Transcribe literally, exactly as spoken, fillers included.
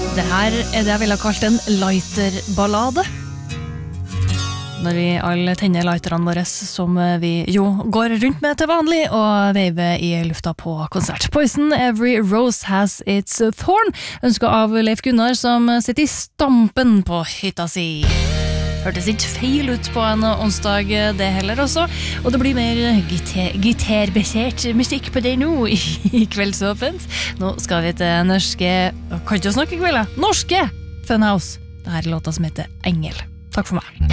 Det her er det jeg ville ha kalt en lighter-ballade. Når vi alle tenner lighterne våre, som vi jo går rundt med til vanlig, og veiver i lufta på konsert. Poison, Every Rose Has Its Thorn, ønsket av Leif Gunnar, som sitter i stampen på hytta si. Hørtes ikke feil ut på en onsdag det heller også, og det blir mer gitarbasert musikk på det nå i Kveldsåpent. Nå skal vi til norske, kan ikke snakke i kveld, norske Funhouse. Dette er låta som heter Engel. Takk for meg.